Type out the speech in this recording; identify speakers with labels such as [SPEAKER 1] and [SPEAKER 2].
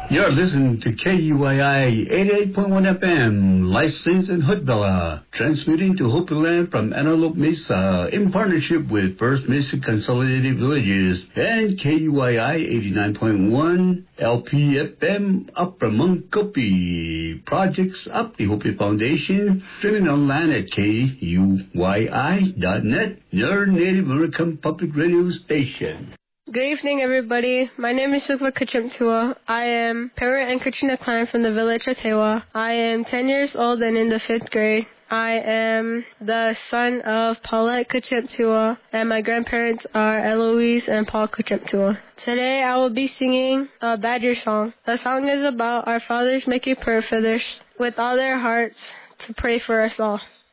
[SPEAKER 1] You're listening to KUYI 88.1 FM, licensed in Hoodvilla, transmitting to Hopi Land from Antelope Mesa in partnership with First Mesa Consolidated Villages and KUYI 89.1 LPFM up from Munkopi. Projects up the Hopi Foundation, streaming online at KUYI.net, your Native American public radio station.
[SPEAKER 2] Good evening, everybody. My name is Sukwa Kachimtua. I am Parrot and Katrina Klein from the village of Tewa. I am 10 years old and in the 5th grade. I am the son of Paulette Kachimtua, and my grandparents are Eloise and Paul Kachimtua. Today I will be singing a Badger song. The song is about our fathers making prayer feathers with all their hearts to pray for us all.